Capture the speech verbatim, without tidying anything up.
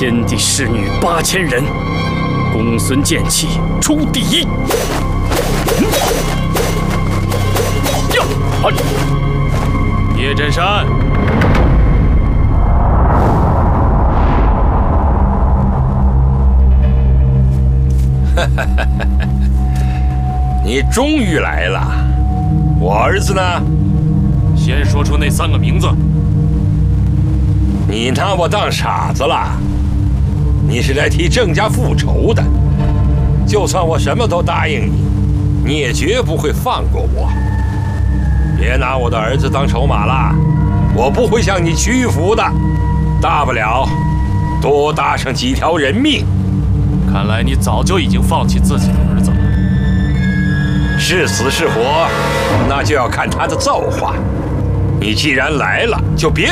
先帝侍女八千人，公孙剑气出第一。呀！啊！叶震山。 你终于来了，我儿子呢？ 先说出那三个名字。 你拿我当傻子了？你是来替郑家复仇的。就算我什么都答应你，你也绝不会放过我。别拿我的儿子当筹码了，我不会向你屈服的。大不了多搭上几条人命。 看来你早就已经放弃自己的儿子了。 是死是活，那就要看他的造化。你既然来了，就别